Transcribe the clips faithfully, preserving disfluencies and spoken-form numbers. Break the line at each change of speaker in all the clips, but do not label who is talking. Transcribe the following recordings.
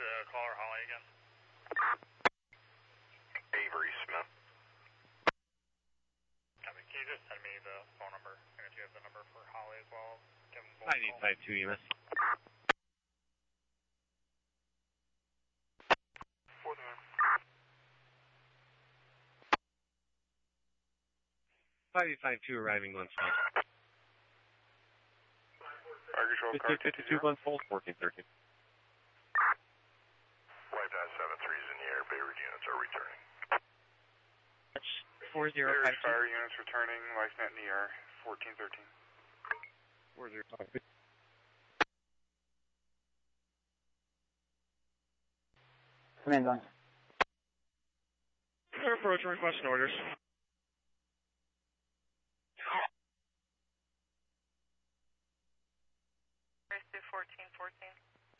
uh, caller Holly again.
Avery Smith.
Copy. Can you just send me the phone number? And if you have the number for Holly as well, give them both
nine eight five two E M S.
For the
five eight five two arriving Glen Falls.
Fire control car
fifty-two Glen Falls, fourteen thirteen.
Wipe nine seven three is in the air. Beirut units are returning.
four zero five two.
Fire units returning. LifeNet in the air. fourteen thirteen.
four zero five two.
Command on.
Approach request and orders.
fourteen fourteen.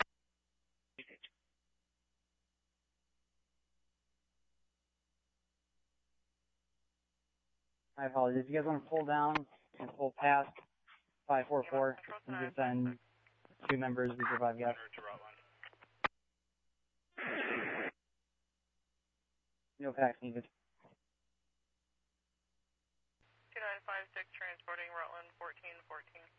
I apologize. If you guys want to pull down and pull past five four four, you can send two members. We survive, guys. No packs needed.
two nine five six transporting Rutland fourteen fourteen.